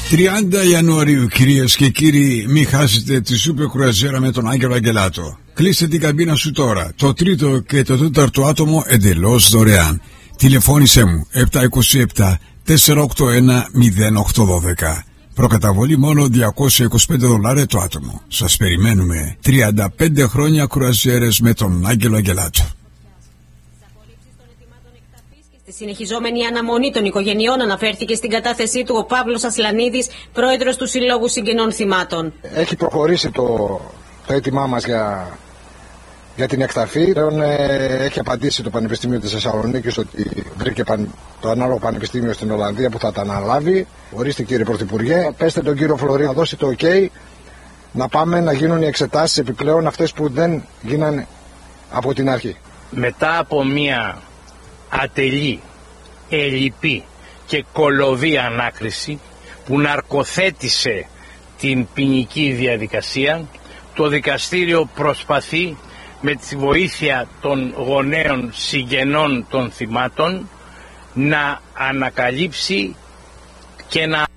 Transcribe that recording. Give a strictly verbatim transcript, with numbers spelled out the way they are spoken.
τριάντα Ιανουαρίου, κυρίες και κύριοι, μην χάσετε τη σούπερ κρουαζιέρα με τον Άγγελο Αγγελάτο. Κλείστε την καμπίνα σου τώρα. Το τρίτο και το τέταρτο άτομο εντελώς δωρεάν. Τηλεφώνησέ μου επτά δύο επτά τέσσερα οκτώ ένα μηδέν οκτώ ένα δύο. Προκαταβολή μόνο διακόσια είκοσι πέντε δολάρια το άτομο. Σας περιμένουμε. τριάντα πέντε χρόνια κρουαζιέρες με τον Άγγελο Αγγελάτο. Στη συνεχιζόμενη αναμονή των οικογενειών αναφέρθηκε στην κατάθεσή του ο Παύλος Ασλανίδης, πρόεδρος του Συλλόγου Συγγενών Θυμάτων. Έχει προχωρήσει το, το αίτημά μας για, για την εκταφή. Πλέον ε, έχει απαντήσει το Πανεπιστήμιο της Θεσσαλονίκης ότι βρήκε παν, το ανάλογο πανεπιστήμιο στην Ολλανδία που θα τα αναλάβει. Ορίστε κύριε Πρωθυπουργέ, πέστε τον κύριο Φλωρί να δώσει το OK να πάμε να γίνουν οι εξετάσεις επιπλέον αυτές που δεν γίνανε από την αρχή. Μετά από μια ατελή, ελλειπή και κολωδή ανάκριση που ναρκοθέτησε την ποινική διαδικασία, το δικαστήριο προσπαθεί με τη βοήθεια των γονέων συγγενών των θυμάτων να ανακαλύψει και να